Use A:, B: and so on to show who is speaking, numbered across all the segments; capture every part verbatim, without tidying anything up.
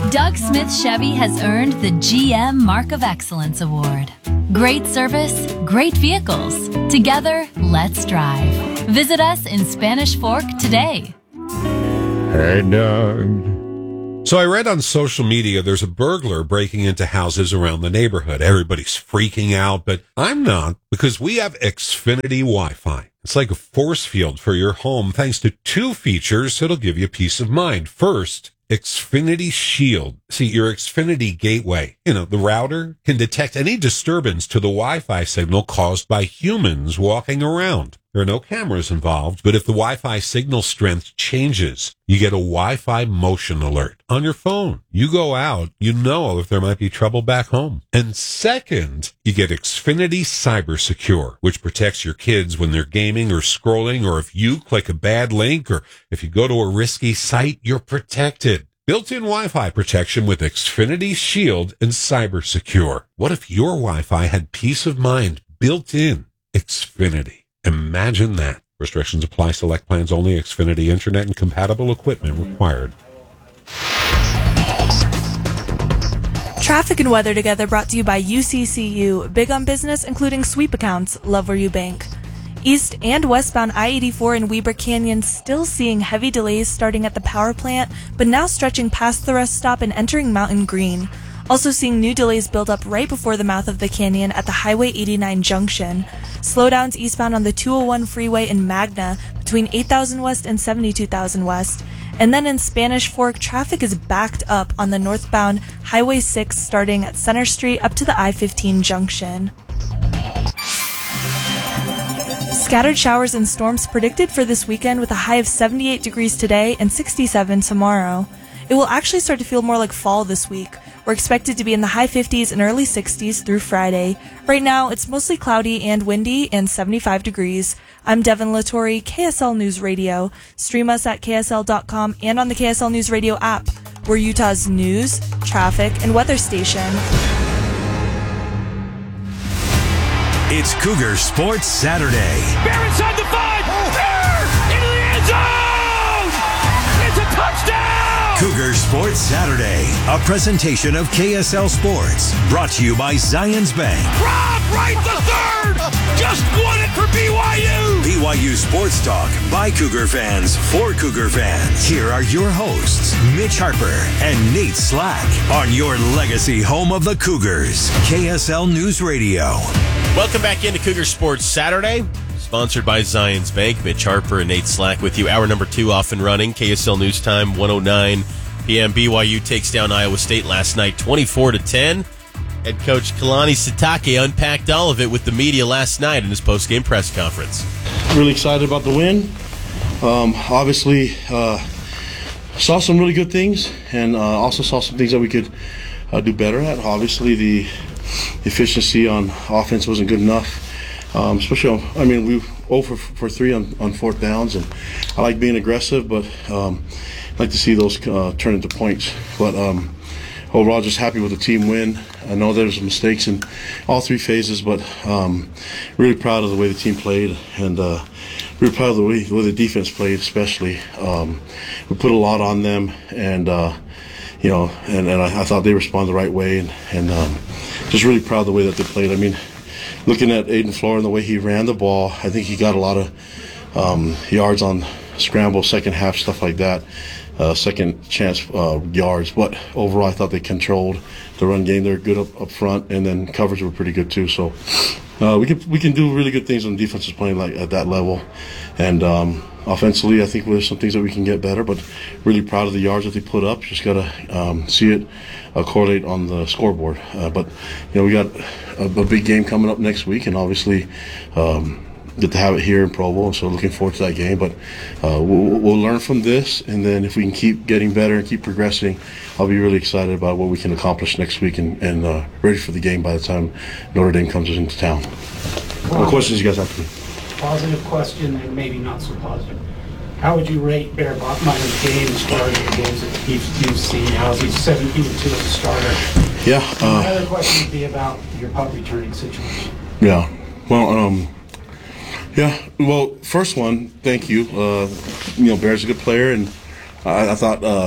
A: Doug Smith Chevy has earned the G M Mark of Excellence Award. Great service, great vehicles. Together, let's drive. Visit us in Spanish Fork today.
B: Hey, Doug. So I read on social media there's a burglar breaking into houses around the neighborhood. Everybody's freaking out, but I'm not, because we have Xfinity Wi-Fi. It's like a force field for your home thanks to two features that'll give you peace of mind. First, Xfinity Shield. See, your Xfinity gateway, you know, the router can detect any disturbance to the Wi-Fi signal caused by humans walking around. There are no cameras involved, but if the Wi-Fi signal strength changes, you get a Wi-Fi motion alert on your phone. You go out, you know if there might be trouble back home. And second, you get Xfinity Cyber Secure, which protects your kids when they're gaming or scrolling, or if you click a bad link, or if you go to a risky site, you're protected. Built-in Wi-Fi protection with Xfinity Shield and Cyber Secure. What if your Wi-Fi had peace of mind built in? Xfinity. Imagine that. Restrictions apply. Select plans only. Xfinity Internet and compatible equipment required.
C: Traffic and weather together brought to you by U C C U. Big on business, including sweep accounts. Love where you bank. East and westbound I eighty-four in Weber Canyon still seeing heavy delays starting at the power plant, but now stretching past the rest stop and entering Mountain Green. Also seeing new delays build up right before the mouth of the canyon at the Highway eighty-nine junction. Slowdowns eastbound on the two oh one freeway in Magna between eight thousand West and seventy-two thousand West. And then in Spanish Fork, traffic is backed up on the northbound Highway six starting at Center Street up to the I fifteen junction. Scattered showers and storms predicted for this weekend with a high of seventy-eight degrees today and sixty-seven tomorrow. It will actually start to feel more like fall this week. We're expected to be in the high fifties and early sixties through Friday. Right now, it's mostly cloudy and windy and seventy-five degrees. I'm Devin Latore, K S L News Radio. Stream us at K S L dot com and on the K S L News Radio app. We're Utah's news, traffic, and weather station.
D: It's Cougar Sports Saturday.
E: Bear inside the five. Bear into the end zone. It's a touchdown.
D: Cougar Sports Saturday, a presentation of K S L Sports, brought to you by Zions Bank.
E: Rob right to third. Just won it for B Y U.
D: B Y U Sports Talk by Cougar fans for Cougar fans. Here are your hosts, Mitch Harper and Nate Slack, on your legacy home of the Cougars, K S L News Radio.
F: Welcome back into Cougar Sports Saturday, sponsored by Zions Bank. Mitch Harper and Nate Slack with you. Hour number two off and running. K S L News Time, one oh nine p.m. B Y U takes down Iowa State last night, twenty-four to ten. Head coach Kalani Sitake unpacked all of it with the media last night in his post-game press conference.
G: Really excited about the win. Um, obviously, uh, saw some really good things, and uh, also saw some things that we could uh, do better at. Obviously, the efficiency on offense wasn't good enough, um, especially on, I mean, we were zero for three on, on fourth downs, and I like being aggressive, but um, I like to see those uh, turn into points. But um, overall, just happy with the team win. I know there's mistakes in all three phases, but um, really proud of the way the team played, and uh, really proud of the way, the way the defense played, especially. Um, we put a lot on them, and uh, you know, and, and I, I thought they responded the right way, and, and um, just really proud of the way that they played. I mean, looking at Aiden Flohr and the way he ran the ball, I think he got a lot of um, yards on scramble, second half, stuff like that. Uh, second chance uh, yards, but overall I thought they controlled the run game. They're good up, up front, and then coverage were pretty good too. So uh, we can we can do really good things when defense is playing like at that level, and um, offensively I think there's some things that we can get better. But really proud of the yards that they put up. Just gotta um, see it uh, correlate on the scoreboard. Uh, but you know we got a, a big game coming up next week, and obviously. Um, Get to have it here in Provo, so looking forward to that game. But uh, we'll, we'll learn from this, and then if we can keep getting better and keep progressing, I'll be really excited about what we can accomplish next week and, and uh, ready for the game by the time Notre Dame comes into town. What questions you guys have for me?
H: Positive question and maybe not so positive. How would you rate Bear Bachmeier's game as far as the games that you've, you've seen? How is he seventeen to two as a starter?
G: Yeah. Uh,
H: Another question would be about your punt returning situation.
G: Yeah. Well, um, Yeah, well, first one, thank you. Uh, you know, Bear's a good player, and I, I thought uh,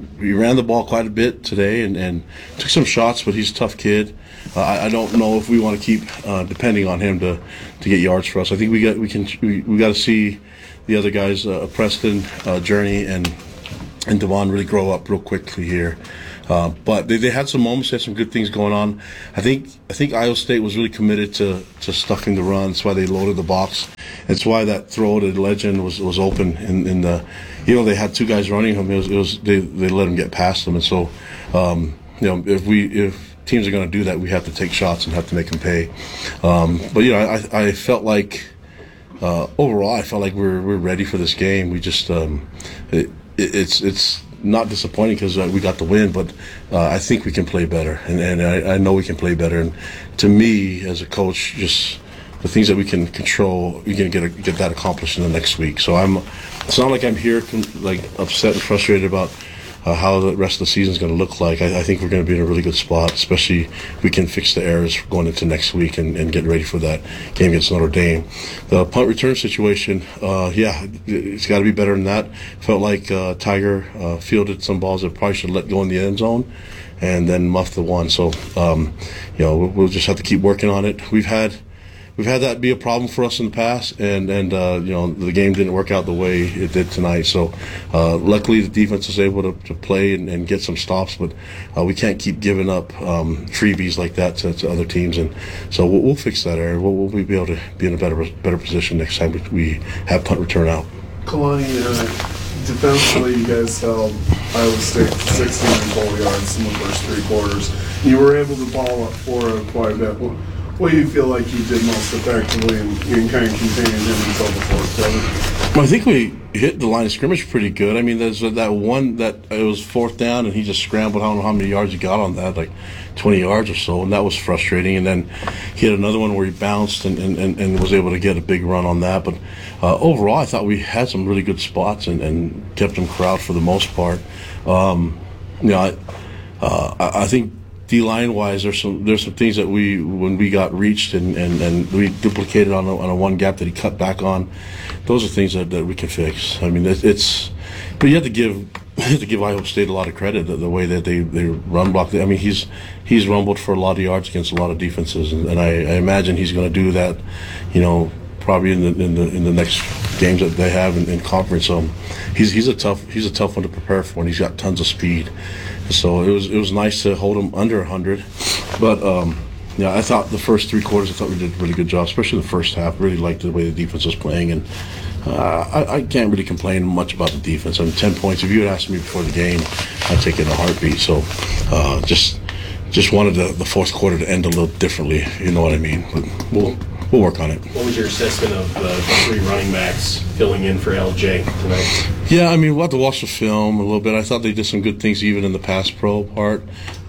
G: we ran the ball quite a bit today and, and took some shots, but he's a tough kid. Uh, I, I don't know if we want to keep uh, depending on him to, to get yards for us. I think we got we can we, we got to see the other guys, uh, Preston, uh, Journey, and and Devon really grow up real quickly here. Uh, but they, they had some moments, they had some good things going on. I think I think Iowa State was really committed to, to stuffing the run. That's why they loaded the box. That's why that throw to Legend was, was open. In, in the, you know, they had two guys running him. It was, it was they they let him get past them. And so, um, you know, if we if teams are going to do that, we have to take shots and have to make them pay. Um, but you know, I I felt like uh, overall, I felt like we're we're ready for this game. We just um, it, it, it's it's. not disappointing because uh, we got the win, but uh, I think we can play better, and, and I, I know we can play better. And to me, as a coach, just the things that we can control, we can get a, get that accomplished in the next week. So I'm, it's not like I'm here like upset and frustrated about uh, how the rest of the season is going to look like. I, I think we're going to be in a really good spot, especially if we can fix the errors going into next week and, and get ready for that game against Notre Dame. The punt return situation, uh, yeah, it's got to be better than that. Felt like uh, Tiger uh, fielded some balls that probably should let go in the end zone and then muffed the one. So, um, you know, we'll, we'll just have to keep working on it. We've had We've had that be a problem for us in the past, and and uh, you know, the game didn't work out the way it did tonight. So uh, luckily the defense was able to, to play and, and get some stops, but uh, we can't keep giving up um, freebies like that to, to other teams, and so we'll, we'll fix that area. We'll, we'll be able to be in a better better position next time we have punt return out.
I: Kalani, uh, defensively, you guys held Iowa State sixty-nine total yards in the first three quarters. You were able to ball up for quite a bit. What do you feel like you did most effectively in, in kind of containing him until the fourth quarter?
G: Well, I think we hit the line of scrimmage pretty good. I mean, there's that one that it was fourth down and he just scrambled. I don't know how many yards he got on that, like twenty yards or so, and that was frustrating. And then he had another one where he bounced and, and, and was able to get a big run on that. But uh, overall, I thought we had some really good spots and, and kept them corralled for the most part. Um, you know, I, uh, I think D-line wise, there's some there's some things that we when we got reached and, and, and we duplicated on a, on a one gap that he cut back on. Those are things that, that we can fix. I mean, it, it's but you have to give you have to give Iowa State a lot of credit the, the way that they, they run block. I mean, he's he's rumbled for a lot of yards against a lot of defenses, and, and I, I imagine he's going to do that. You know, probably in the in the in the next games that they have in, in conference. Um, he's he's a tough he's a tough one to prepare for, and he's got tons of speed. So it was it was nice to hold him under one hundred, but um, yeah, I thought the first three quarters I thought we did a really good job, especially the first half. Really liked the way the defense was playing, and uh, I, I can't really complain much about the defense. I mean, ten points. If you had asked me before the game, I'd take it in a heartbeat. So uh, just just wanted the, the fourth quarter to end a little differently. You know what I mean? But we'll we'll work on it.
J: What was your assessment of uh, the three running backs filling in for L J tonight?
G: Yeah, I mean, we'll have to watch the film a little bit. I thought they did some good things even in the pass pro part.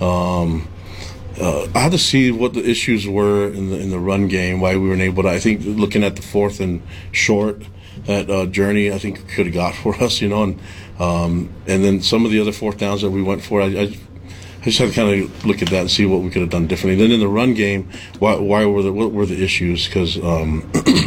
G: Um, uh, I had to see what the issues were in the in the run game, why we weren't able to. I think looking at the fourth and short, that uh, Journey, I think could have got for us, you know, and um, and then some of the other fourth downs that we went for, I, I I just had to kind of look at that and see what we could have done differently. Then in the run game, why, why were the what were the issues? Because um,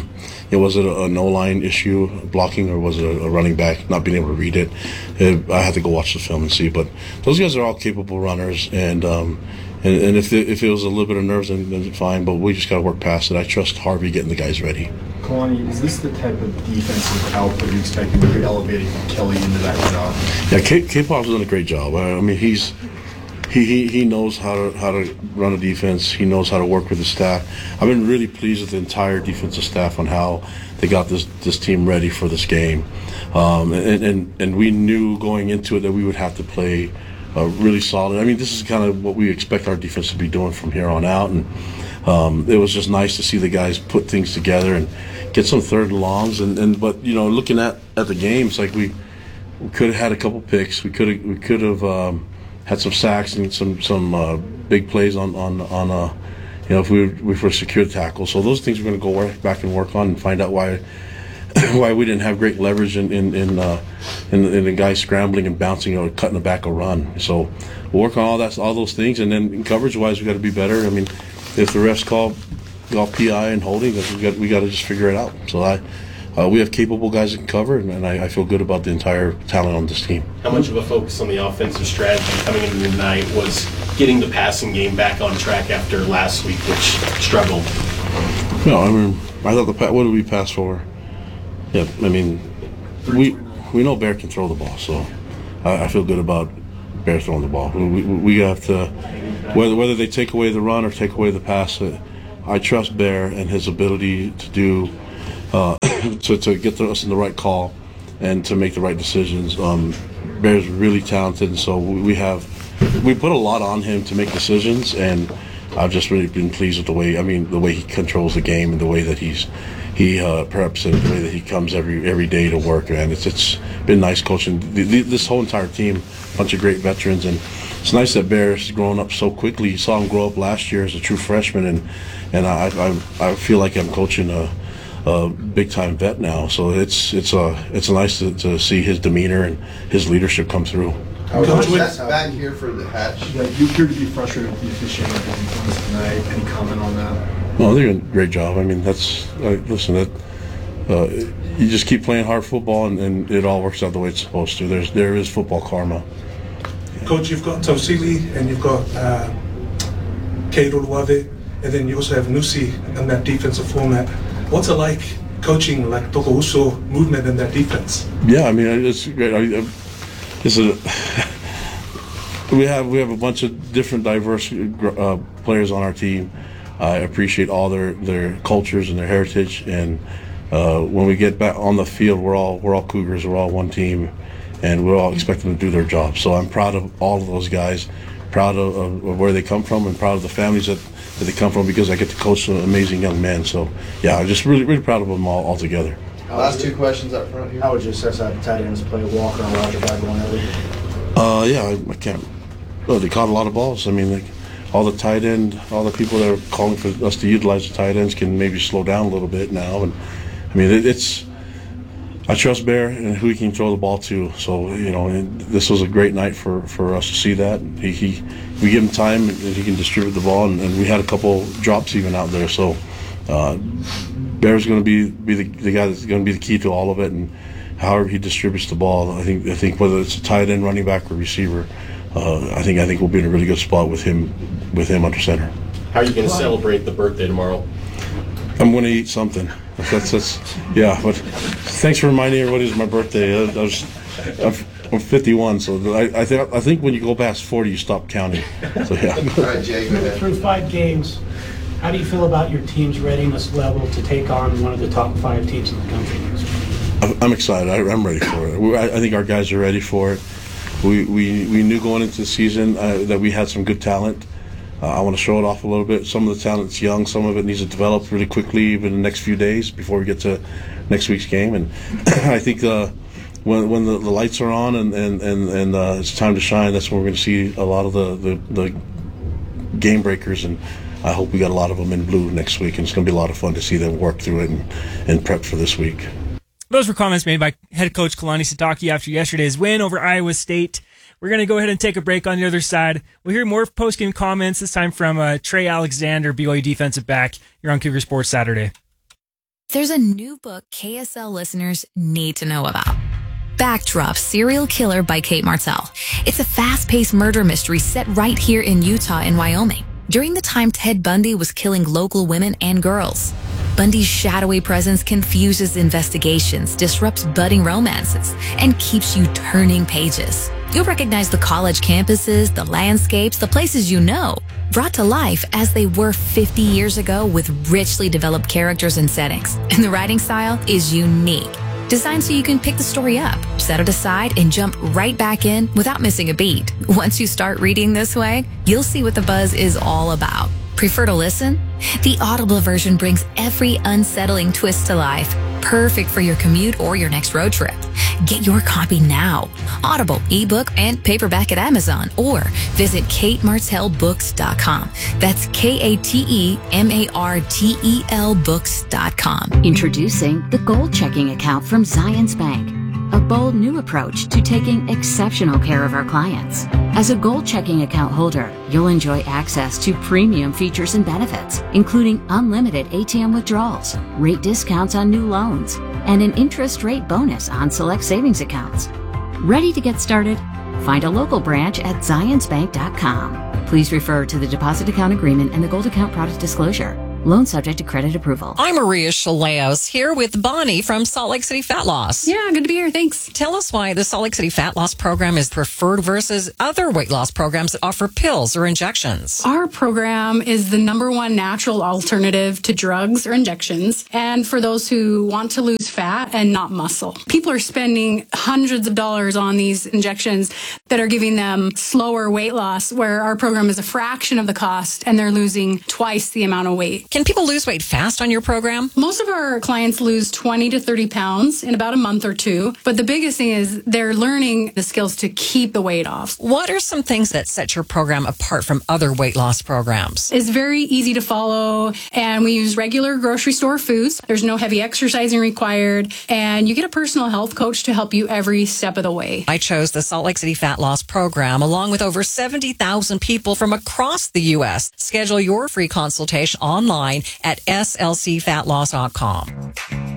G: it was it a, a no-line issue, blocking, or was it a, a running back not being able to read it? it? I had to go watch the film and see. But those guys are all capable runners, and um, and, and if it, if it was a little bit of nerves, then, then fine. But we just got to work past it. I trust Harvey getting the guys ready.
I: Kalani, is this the type of defensive output you expected to be elevating Kelly into that job?
G: Yeah, K- K-Pop's done a great job. I mean, he's. He, he he knows how to how to run a defense. He knows how to work with the staff. I've been really pleased with the entire defensive staff on how they got this, this team ready for this game. Um, and, and, and we knew going into it that we would have to play uh, really solid. I mean, this is kind of what we expect our defense to be doing from here on out. And um, it was just nice to see the guys put things together and get some third and longs. And, and but you know, looking at, at the games, like we we could have had a couple picks. We could have we could have. Um, had some sacks and some some uh, big plays on on on uh, you know if we were, if we're secure tackle. So those things we're going to go work, back and work on and find out why why we didn't have great leverage in in in, uh, in, in the guys scrambling and bouncing or cutting the back a run. So we'll work on all that all those things, and then coverage wise we got to be better. I mean, if the refs call call P I and holding, we got we got to just figure it out. So I. uh, we have capable guys that can cover, and, and I, I feel good about the entire talent on this team.
J: How much of a focus on the offensive strategy coming into the night was getting the passing game back on track after last week, which struggled?
G: No, I mean, I thought the pa- what did we pass for? Yeah, I mean, we we know Bear can throw the ball, so I, I feel good about Bear throwing the ball. We, we, we have to, whether whether they take away the run or take away the pass, uh, I trust Bear and his ability to do, uh, to, to get us in the right call and to make the right decisions. Um, Bear's really talented, and so we have, we put a lot on him to make decisions, and I've just really been pleased with the way, I mean, the way he controls the game and the way that he's, he uh, preps and the way that he comes every every day to work, and it's it's been nice coaching the, the, this whole entire team, a bunch of great veterans, and it's nice that Bear's grown up so quickly. You saw him grow up last year as a true freshman, and and I I, I feel like I'm coaching a, a big time vet now. So it's it's uh it's nice to, to see his demeanor and his leadership come through.
K: Coach, that's back here for the Hatch.
I: Yeah, you appear to be frustrated with the officiating tonight. Any comment on that?
G: No, they're doing a great job. I mean, that's uh, listen. That uh, you just keep playing hard football, and, and it all works out the way it's supposed to. There's there is football karma.
L: Yeah. Coach, you've got Tosili and you've got uh, Kate Oluwave, and then you also have Nusi in that defensive format. What's it like coaching like Toko Uso movement in that defense?
G: Yeah, I mean, it's great. I, I, it's a we have we have a bunch of different diverse uh, players on our team. I appreciate all their, their cultures and their heritage, and uh, when we get back on the field, we're all we're all Cougars, we're all one team, and we're all expecting them to do their job. So I'm proud of all of those guys, proud of, of where they come from, and proud of the families that, that they come from, because I get to coach some amazing young men. So yeah, I'm just really really proud of them all, all together.
K: Last two questions up front here.
H: How would you assess how the tight ends play Walker and Roger by going over?
G: Uh, yeah, I, I can't. Oh, they caught a lot of balls. I mean, like, all the tight end, all the people that are calling for us to utilize the tight ends can maybe slow down a little bit now. And I mean, it, it's. I trust Bear and who he can throw the ball to. So you know, and this was a great night for, for us to see that. He, he we give him time and he can distribute the ball, and, and we had a couple drops even out there. So uh, Bear's going to be be the, the guy that's going to be the key to all of it, and however he distributes the ball. I think I think whether it's a tight end, running back, or receiver. Uh, I think I think we'll be in a really good spot with him with him under center.
J: How are you going to celebrate the birthday tomorrow?
G: I'm going to eat something. That's that's yeah. But thanks for reminding everybody it's my birthday. I, I was I'm, I'm fifty-one, so I I think I think when you go past forty, you stop counting. So yeah.
K: All right, Jay, go ahead.
H: Through five games, how do you feel about your team's readiness level to take on one of the top five teams in the country next week?
G: I'm excited. I, I'm ready for it. I, I think our guys are ready for it. We, we, we knew going into the season uh, that we had some good talent. Uh, I want to show it off a little bit. Some of the talent's young. Some of it needs to develop really quickly, even in the next few days before we get to next week's game. And I think uh, when when the, the lights are on and and and, and uh, it's time to shine, that's when we're going to see a lot of the, the, the game breakers. And I hope we got a lot of them in blue next week. And it's going to be a lot of fun to see them work through it and, and prep for this week.
M: Those were comments made by head coach Kalani Sitake after yesterday's win over Iowa State. We're going to go ahead and take a break on the other side. We'll hear more post-game comments, this time from uh, Trey Alexander, B Y U defensive back. You're on Cougar Sports Saturday.
N: There's a new book K S L listeners need to know about. Backdrop: Serial Killer by Kate Martell. It's a fast-paced murder mystery set right here in Utah and Wyoming, during the time Ted Bundy was killing local women and girls. Bundy's shadowy presence confuses investigations, disrupts budding romances, and keeps you turning pages. You'll recognize the college campuses, the landscapes, the places you know, brought to life as they were fifty years ago with richly developed characters and settings. And the writing style is unique, designed so you can pick the story up, set it aside, and jump right back in without missing a beat. Once you start reading this way, you'll see what the buzz is all about. Prefer to listen? The Audible version brings every unsettling twist to life, perfect for your commute or your next road trip. Get your copy now. Audible, ebook, and paperback at Amazon, or visit kate martell books dot com. That's K A T E M A R T E L books dot com.
O: Introducing the Gold Checking Account from Zions Bank. a bold new approach to taking exceptional care of our clients. As a Gold checking account holder, you'll enjoy access to premium features and benefits, including unlimited A T M withdrawals, rate discounts on new loans, and an interest rate bonus on select savings accounts. Ready to get started? Find a local branch at zions bank dot com. Please refer to the deposit account agreement and the Gold account product disclosure. Loan subject to credit approval.
P: I'm Maria Chaleos here with Bonnie from Salt Lake City Fat Loss.
Q: Yeah, good to be here. Thanks.
P: Tell us why the Salt Lake City Fat Loss program is preferred versus other weight loss programs that offer pills or injections.
Q: Our program is the number one natural alternative to drugs or injections, and for those who want to lose fat and not muscle. People are spending hundreds of dollars on these injections that are giving them slower weight loss, where our program is a fraction of the cost and they're losing twice the amount of weight.
P: Can people lose weight fast on your program?
Q: Most of our clients lose twenty to thirty pounds in about a month or two. But the biggest thing is they're learning the skills to keep the weight off.
P: What are some things that set your program apart from other weight loss programs?
Q: It's very easy to follow, and we use regular grocery store foods. There's no heavy exercising required, and you get a personal health coach to help you every step of the way.
P: I chose the Salt Lake City Fat Loss program along with over seventy thousand people from across the U S. Schedule your free consultation online at S L C fat loss dot com.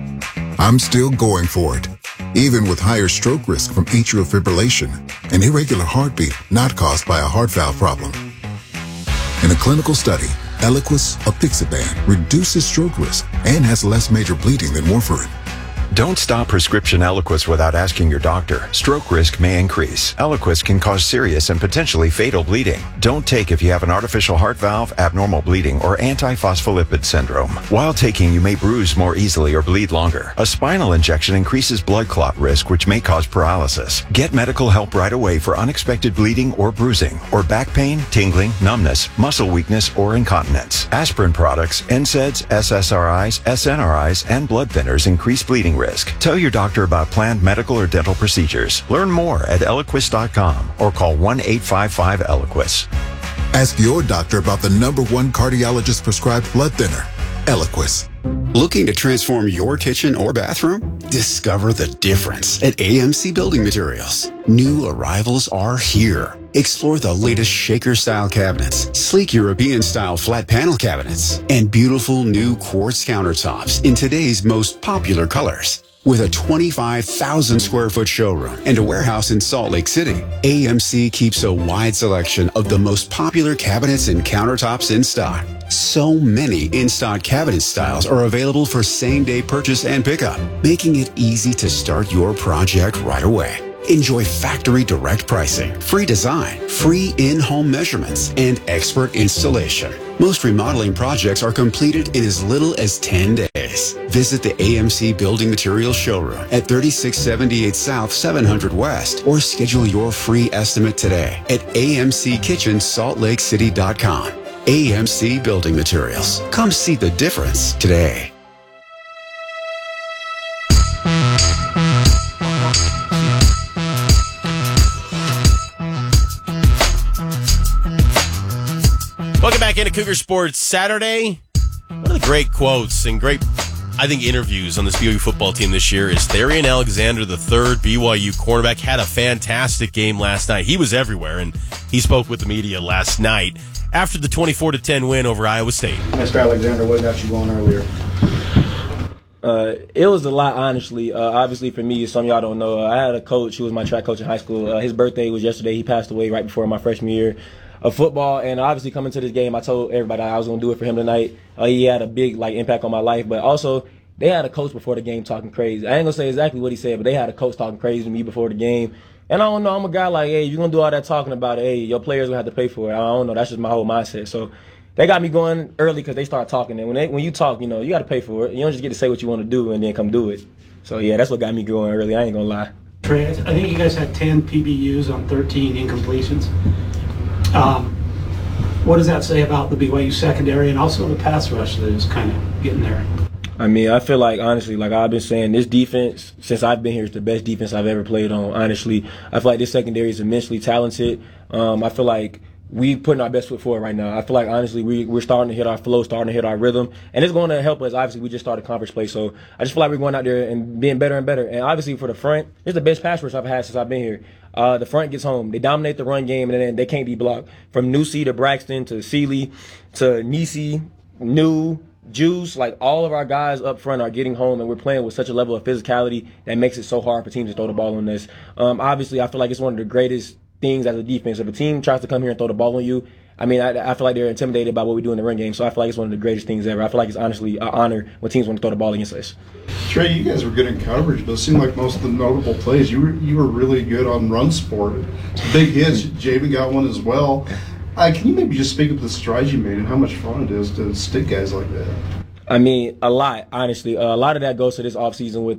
R: I'm still going for it, even with higher stroke risk from atrial fibrillation, an irregular heartbeat not caused by a heart valve problem. In a clinical study, Eliquis apixaban reduces stroke risk and has less major bleeding than warfarin.
S: Don't stop prescription Eliquis without asking your doctor. Stroke risk may increase. Eliquis can cause serious and potentially fatal bleeding. Don't take if you have an artificial heart valve, abnormal bleeding, or antiphospholipid syndrome. While taking, you may bruise more easily or bleed longer. A spinal injection increases blood clot risk, which may cause paralysis. Get medical help right away for unexpected bleeding or bruising, or back pain, tingling, numbness, muscle weakness, or incontinence. Aspirin products, N SAIDs, S S R Is, S N R Is, and blood thinners increase bleeding risk. Tell your doctor about planned medical or dental procedures. Learn more at eliquis dot com or call one eight five five Eliquis.
R: Ask your doctor about the number one cardiologist prescribed blood thinner, Eliquis.
T: Looking to transform your kitchen or bathroom? Discover the difference at A M C Building Materials. New arrivals are here. Explore the latest shaker-style cabinets, sleek European-style flat panel cabinets, and beautiful new quartz countertops in today's most popular colors. With a twenty-five thousand square foot showroom and a warehouse in Salt Lake City, A M C keeps a wide selection of the most popular cabinets and countertops in stock. So many in-stock cabinet styles are available for same-day purchase and pickup, making it easy to start your project right away. Enjoy factory direct pricing, free design, free in-home measurements, and expert installation. Most remodeling projects are completed in as little as ten days. Visit the A M C Building Materials showroom at thirty-six seventy-eight South, seven hundred West, or schedule your free estimate today at A M C kitchen salt lake city dot com. A M C Building Materials. Come see the difference today.
F: Welcome back into Cougar Sports Saturday. One of the great quotes and great, I think, interviews on this B Y U football team this year is Therian Alexander the third, B Y U cornerback, had a fantastic game last night. He was everywhere, and he spoke with the media last night after the twenty-four to ten win over Iowa State.
U: Mister Alexander, what got you going earlier?
V: Uh, it was a lot, honestly. Uh, obviously, for me, some of y'all don't know, uh, I had a coach who was my track coach in high school. Uh, his birthday was yesterday. He passed away right before my freshman year of football, and obviously coming to this game, I told everybody I was going to do it for him tonight. Uh, he had a big like impact on my life, but also they had a coach before the game talking crazy. I ain't going to say exactly what he said, but they had a coach talking crazy to me before the game. And I don't know, I'm a guy like, hey, you're going to do all that talking about it, hey, your players going to have to pay for it. I don't know, that's just my whole mindset. So they got me going early because they start talking, and when they, when you talk, you know, you got to pay for it. You don't just get to say what you want to do and then come do it. So, yeah, that's what got me going early. I ain't going to lie.
H: Trey, I think you guys had ten P B Us on thirteen incompletions. Um, what does that say about the B Y U secondary and also the pass rush that is kind of getting there?
V: I mean, I feel like, honestly, like I've been saying, this defense, since I've been here, is the best defense I've ever played on, honestly. I feel like this secondary is immensely talented. Um, I feel like we putting our best foot forward right now. I feel like, honestly, we, we're starting to hit our flow, starting to hit our rhythm, and it's going to help us. Obviously, we just started conference play, so I just feel like we're going out there and being better and better. And obviously, for the front, it's the best pass rush I've had since I've been here. Uh, the front gets home. They dominate the run game, and then they can't be blocked. From Nusi to Braxton to Sealy to Nisi, New, Juice, like all of our guys up front are getting home, and we're playing with such a level of physicality that makes it so hard for teams to throw the ball on us. Um, obviously, I feel like it's one of the greatest things as a defense. If a team tries to come here and throw the ball on you, I mean, I, I feel like they're intimidated by what we do in the run game. So I feel like it's one of the greatest things ever. I feel like it's honestly an honor when teams want to throw the ball against us.
I: Trey, you guys were good in coverage, but it seemed like most of the notable plays, you were you were really good on run support. Big hits. Javen got one as well. Uh, can you maybe just speak of the strides you made and how much fun it is to stick guys like that?
V: I mean, a lot, honestly. Uh, a lot of that goes to this offseason with